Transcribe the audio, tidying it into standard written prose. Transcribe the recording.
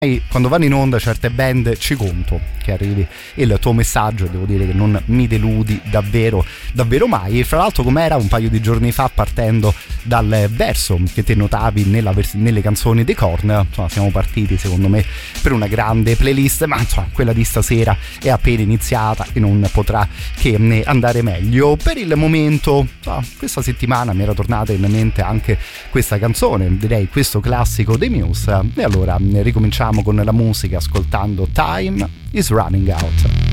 quando vanno in onda certe band ci conto che arrivi il tuo messaggio, devo dire che non mi deludi davvero mai. E fra l'altro, com'era un paio di giorni fa, partendo dal verso che te notavi nelle canzoni dei Korn, insomma siamo partiti secondo me per una grande playlist, ma insomma quella di stasera è appena iniziata e non potrà che andare meglio. Per il momento questa settimana mi era tornata in mente anche questa canzone, direi questo classico dei Muse, e allora ricominciamo con la musica ascoltando Time is Running Out.